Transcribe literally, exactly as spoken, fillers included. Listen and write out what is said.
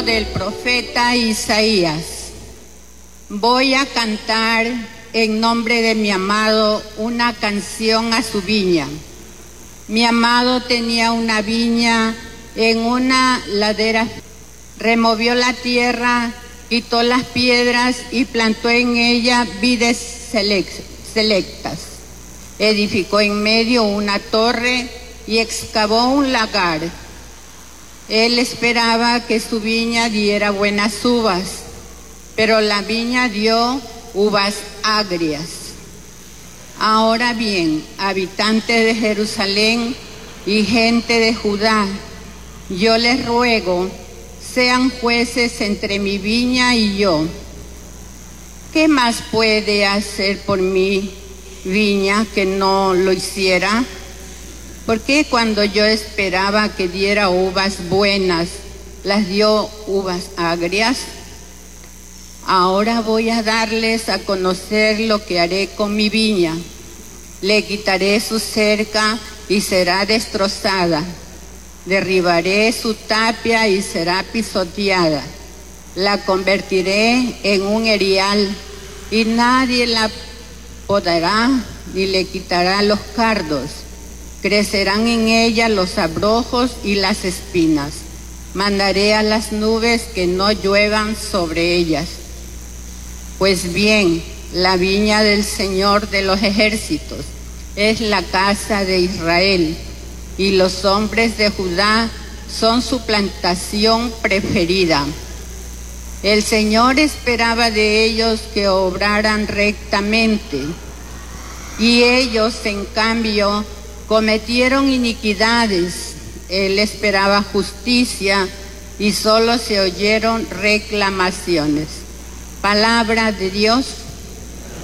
del profeta Isaías. Voy a cantar en nombre de mi amado una canción a su viña. Mi amado tenía una viña en una ladera, removió la tierra, quitó las piedras y plantó en ella vides selectas. Edificó en medio una torre y excavó un lagar. Él esperaba que su viña diera buenas uvas, pero la viña dio uvas agrias. Ahora bien, habitantes de Jerusalén y gente de Judá, yo les ruego, sean jueces entre mi viña y yo. ¿Qué más puede hacer por mi viña que no lo hiciera? ¿Por qué cuando yo esperaba que diera uvas buenas, las dio uvas agrias? Ahora voy a darles a conocer lo que haré con mi viña. Le quitaré su cerca y será destrozada. Derribaré su tapia y será pisoteada. La convertiré en un erial y nadie la podará ni le quitará los cardos. Crecerán en ella los abrojos y las espinas. Mandaré a las nubes que no lluevan sobre ellas. Pues bien, la viña del Señor de los ejércitos es la casa de Israel, y los hombres de Judá son su plantación preferida. El Señor esperaba de ellos que obraran rectamente, y ellos, en cambio, cometieron iniquidades. Él esperaba justicia y solo se oyeron reclamaciones. Palabra de Dios.